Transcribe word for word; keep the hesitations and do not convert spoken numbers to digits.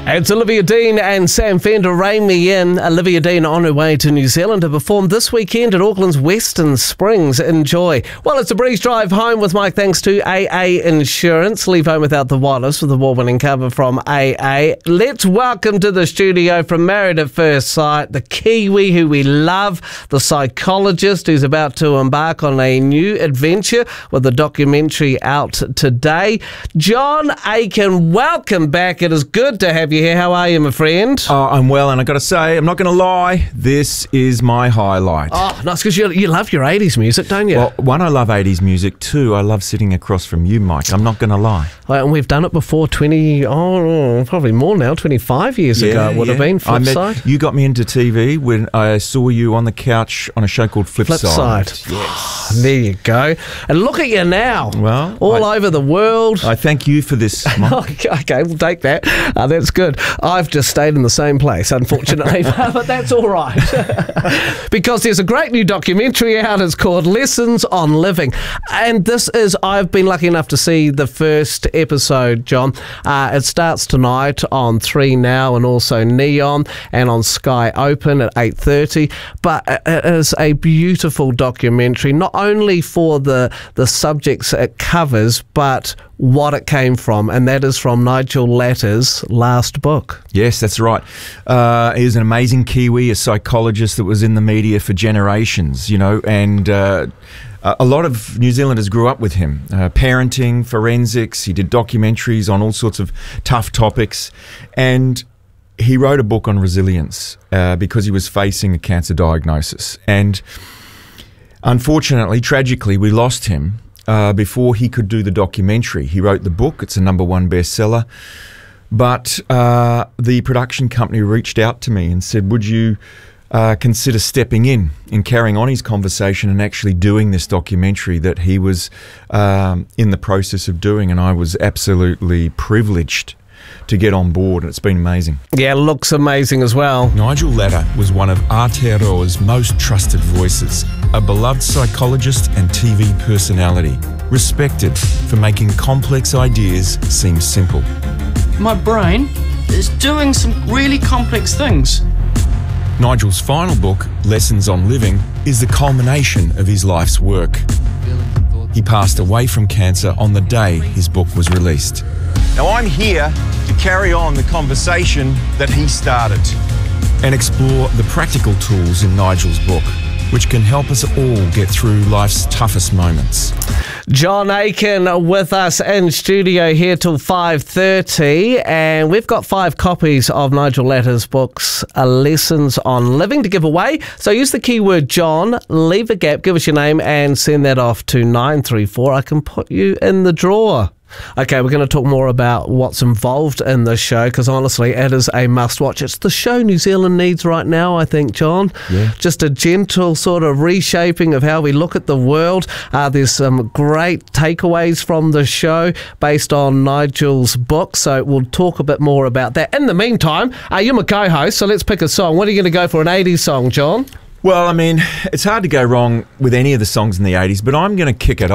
It's Olivia Dean and Sam Fender. Rein me in. Olivia Dean on her way to New Zealand to perform this weekend at Auckland's Western Springs. Enjoy. Well, it's a breeze drive home with Mike thanks to A A Insurance. Leave home without the wireless with the award-winning cover from A A. Let's welcome to the studio from Married at First Sight, the Kiwi who we love, the psychologist who's about to embark on a new adventure with a documentary out today. John Aiken, welcome back. It is good to have you here. How are you, my friend? Oh, I'm well, and I've got to say, I'm not going to lie, this is my highlight. Oh, nice, because you, you love your eighties music, don't you? Well, one, I love eighties music. Two, I love sitting across from you, Mike. I'm not going to lie. Well, and we've done it before, twenty, oh, probably more now, twenty-five years yeah, ago it would yeah. have been, I met, Flipside. You got me into T V when I saw you on the couch on a show called Flipside. Flipside. Yes. There you go. And look at you now. Well, all I, over the world. I thank you for this, Mike. Okay, we'll take that. Uh, that's good. I've just stayed in the same place, unfortunately, but that's all right. Because there's a great new documentary out. It's called Lessons on Living. And this is, I've been lucky enough to see the first episode, John. Uh, it starts tonight on three Now and also Neon and on Sky Open at eight thirty. But it is a beautiful documentary, not only for the, the subjects it covers, but what it came from, and that is from Nigel Latter's last book. Yes, that's right. Uh, he was an amazing Kiwi, a psychologist that was in the media for generations, you know, and uh, a lot of New Zealanders grew up with him. Uh, parenting, forensics, he did documentaries on all sorts of tough topics, and he wrote a book on resilience uh, because he was facing a cancer diagnosis. And unfortunately, tragically, we lost him Uh, before he could do the documentary. He wrote the book. It's a number one bestseller. But uh, the production company reached out to me and said, would you uh, consider stepping in and carrying on his conversation and actually doing this documentary that he was um, in the process of doing? And I was absolutely privileged to get on board, and it's been amazing. Yeah, it looks amazing as well. Nigel Latter was one of Aotearoa's most trusted voices, a beloved psychologist and T V personality, respected for making complex ideas seem simple. My brain is doing some really complex things. Nigel's final book, Lessons on Living, is the culmination of his life's work. He passed away from cancer on the day his book was released. Now I'm here to carry on the conversation that he started. And explore the practical tools in Nigel's book, which can help us all get through life's toughest moments. John Aiken with us in studio here till five thirty, and we've got five copies of Nigel Latter's books, uh, Lessons on Living, to give away. So use the keyword John, leave a gap, give us your name, and send that off to nine three four. I can put you in the drawer. Okay, we're going to talk more about what's involved in this show, because honestly, it is a must-watch. It's the show New Zealand needs right now, I think, John. Yeah. Just a gentle sort of reshaping of how we look at the world. Uh, there's some great takeaways from the show based on Nigel's book, so we'll talk a bit more about that. In the meantime, uh, you're my co-host, so let's pick a song. What are you going to go for, an eighties song, John? Well, I mean, it's hard to go wrong with any of the songs in the eighties, but I'm going to kick it